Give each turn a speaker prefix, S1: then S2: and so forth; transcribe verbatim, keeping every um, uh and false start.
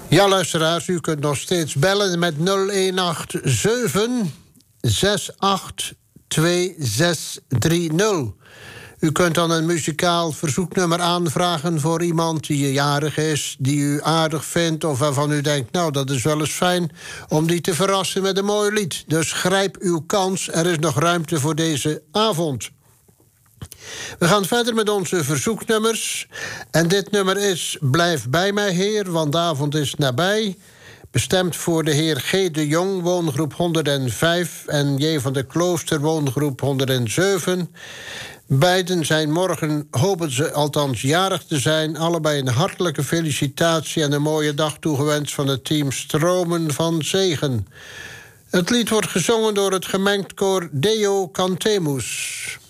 S1: Ja, luisteraars, u kunt nog steeds bellen met nul een acht zeven zes acht twee zes drie nul. U kunt dan een muzikaal verzoeknummer aanvragen voor iemand die jarig is, die u aardig vindt of waarvan u denkt, nou, dat is wel eens fijn om die te verrassen met een mooi lied. Dus grijp uw kans, er is nog ruimte voor deze avond. We gaan verder met onze verzoeknummers. En dit nummer is Blijf bij mij, Heer, want de avond is nabij. Bestemd voor de heer G. de Jong, woongroep honderdvijf... en J. van de Klooster, woongroep honderdzeven. Beiden zijn morgen, hopen ze althans jarig te zijn. Allebei een hartelijke felicitatie en een mooie dag toegewenst van het team Stromen van Zegen. Het lied wordt gezongen door het gemengd koor Deo Cantemus.